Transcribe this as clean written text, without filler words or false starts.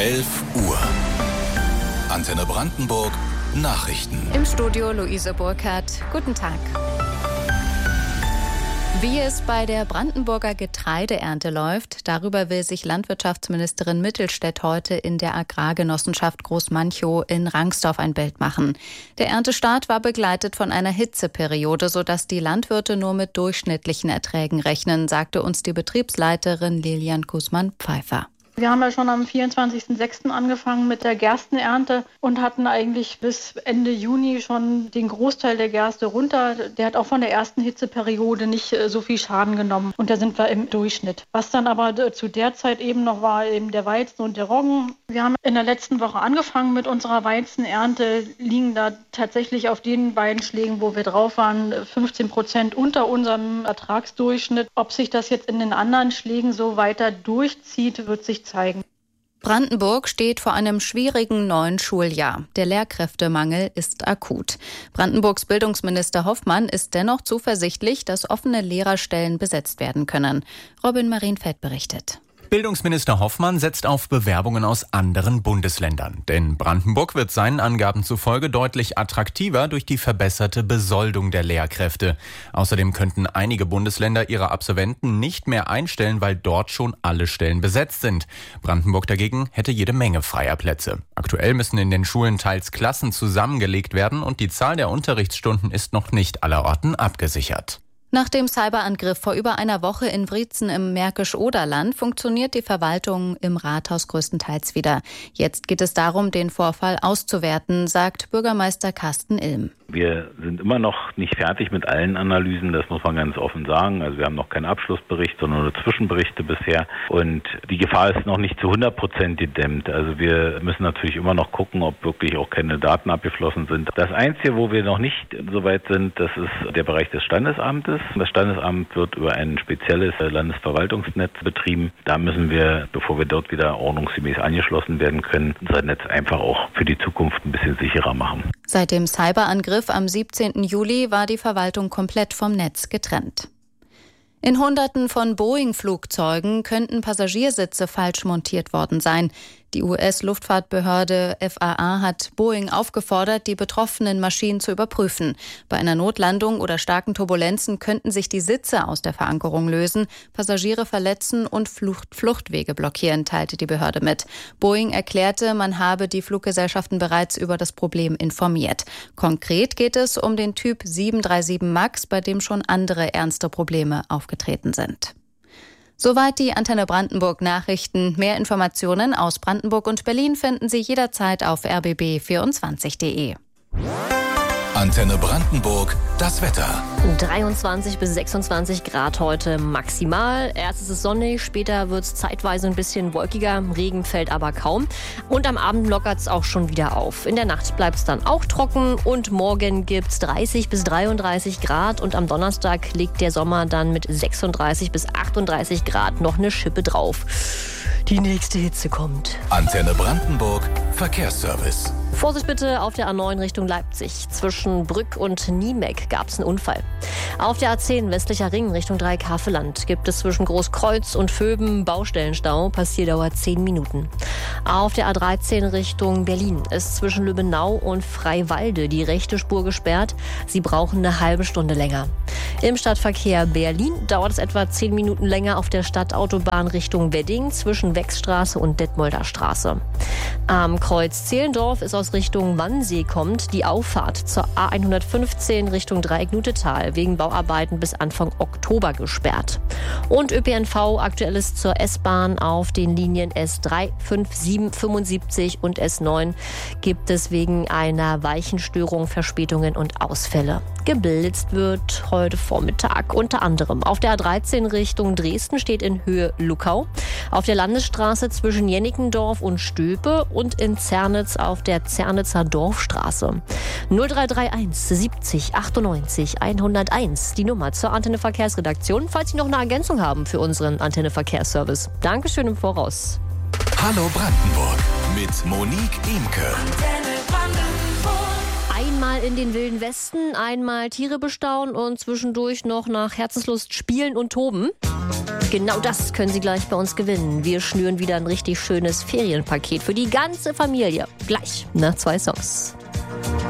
11 Uhr. Antenne Brandenburg Nachrichten. Im Studio Luise Burkhardt. Guten Tag. Wie es bei der Brandenburger Getreideernte läuft, darüber will sich Landwirtschaftsministerin Mittelstädt heute in der Agrargenossenschaft Großmanchow in Rangsdorf ein Bild machen. Der Erntestart war begleitet von einer Hitzeperiode, sodass die Landwirte nur mit durchschnittlichen Erträgen rechnen, sagte uns die Betriebsleiterin Lilian Guzman-Pfeiffer. Wir haben ja schon am 24.06. angefangen mit der Gerstenernte und hatten eigentlich bis Ende Juni schon den Großteil der Gerste runter. Der hat auch von der ersten Hitzeperiode nicht so viel Schaden genommen und da sind wir im Durchschnitt. Was dann aber zu der Zeit eben noch war, eben der Weizen und der Roggen. Wir haben in der letzten Woche angefangen mit unserer Weizenernte, liegen da tatsächlich auf den beiden Schlägen, wo wir drauf waren, 15% unter unserem Ertragsdurchschnitt. Ob sich das jetzt in den anderen Schlägen so weiter durchzieht, wird sich zeigen. Brandenburg steht vor einem schwierigen neuen Schuljahr. Der Lehrkräftemangel ist akut. Brandenburgs Bildungsminister Hoffmann ist dennoch zuversichtlich, dass offene Lehrerstellen besetzt werden können. Robin Marienfeld berichtet. Bildungsminister Hoffmann setzt auf Bewerbungen aus anderen Bundesländern. Denn Brandenburg wird seinen Angaben zufolge deutlich attraktiver durch die verbesserte Besoldung der Lehrkräfte. Außerdem könnten einige Bundesländer ihre Absolventen nicht mehr einstellen, weil dort schon alle Stellen besetzt sind. Brandenburg dagegen hätte jede Menge freier Plätze. Aktuell müssen in den Schulen teils Klassen zusammengelegt werden und die Zahl der Unterrichtsstunden ist noch nicht allerorten abgesichert. Nach dem Cyberangriff vor über einer Woche in Wriezen im Märkisch-Oderland funktioniert die Verwaltung im Rathaus größtenteils wieder. Jetzt geht es darum, den Vorfall auszuwerten, sagt Bürgermeister Carsten Ilm. Wir sind immer noch nicht fertig mit allen Analysen, das muss man ganz offen sagen. Also wir haben noch keinen Abschlussbericht, sondern nur Zwischenberichte bisher. Und die Gefahr ist noch nicht zu 100% gedämmt. Also wir müssen natürlich immer noch gucken, ob wirklich auch keine Daten abgeflossen sind. Das Einzige, wo wir noch nicht so weit sind, das ist der Bereich des Standesamtes. Das Standesamt wird über ein spezielles Landesverwaltungsnetz betrieben. Da müssen wir, bevor wir dort wieder ordnungsgemäß angeschlossen werden können, unser Netz einfach auch für die Zukunft ein bisschen sicherer machen. Seit dem Cyberangriff am 17. Juli war die Verwaltung komplett vom Netz getrennt. In Hunderten von Boeing-Flugzeugen könnten Passagiersitze falsch montiert worden sein. Die US-Luftfahrtbehörde FAA hat Boeing aufgefordert, die betroffenen Maschinen zu überprüfen. Bei einer Notlandung oder starken Turbulenzen könnten sich die Sitze aus der Verankerung lösen, Passagiere verletzen und Fluchtwege blockieren, teilte die Behörde mit. Boeing erklärte, man habe die Fluggesellschaften bereits über das Problem informiert. Konkret geht es um den Typ 737 MAX, bei dem schon andere ernste Probleme aufgetreten sind. Soweit die Antenne Brandenburg Nachrichten. Mehr Informationen aus Brandenburg und Berlin finden Sie jederzeit auf rbb24.de. Antenne Brandenburg, das Wetter. 23 bis 26 Grad heute maximal. Erst ist es sonnig, später wird es zeitweise ein bisschen wolkiger, Regen fällt aber kaum. Und am Abend lockert es auch schon wieder auf. In der Nacht bleibt es dann auch trocken und morgen gibt es 30 bis 33 Grad. Und am Donnerstag legt der Sommer dann mit 36 bis 38 Grad noch eine Schippe drauf. Die nächste Hitze kommt. Antenne Brandenburg, Verkehrsservice. Vorsicht bitte auf der A9 Richtung Leipzig. Zwischen Brück und Niemeck gab es einen Unfall. Auf der A10 westlicher Ring Richtung Dreieck-Havelland gibt es zwischen Großkreuz und Vöben Baustellenstau. Passierdauer 10 Minuten. Auf der A13 Richtung Berlin ist zwischen Lübbenau und Freiwalde die rechte Spur gesperrt. Sie brauchen eine halbe Stunde länger. Im Stadtverkehr Berlin dauert es etwa 10 Minuten länger auf der Stadtautobahn Richtung Wedding zwischen Wechsstraße und Detmolder Straße. Am Kreuz Zehlendorf ist aus Richtung Wannsee kommt die Auffahrt zur A115 Richtung Dreieck-Nutetal wegen Bauarbeiten bis Anfang Oktober gesperrt. Und ÖPNV aktuelles zur S-Bahn auf den Linien S3, 5, 7, 75 und S9 gibt es wegen einer Weichenstörung Verspätungen und Ausfälle. Geblitzt wird heute Vormittag unter anderem auf der A13 Richtung Dresden steht in Höhe Luckau, auf der Landesstraße zwischen Jennickendorf und Stöpe und in Zernitz auf der Zernitzer Dorfstraße. 0331 70 98 101, die Nummer zur Antenne Verkehrsredaktion, falls Sie noch eine Ergänzung haben für unseren Antenne Verkehrsservice. Dankeschön im Voraus. Hallo Brandenburg mit Monique Imke. Ein Einmal in den Wilden Westen, einmal Tiere bestaunen und zwischendurch noch nach Herzenslust spielen und toben. Genau das können Sie gleich bei uns gewinnen. Wir schnüren wieder ein richtig schönes Ferienpaket für die ganze Familie. Gleich nach 2 Songs.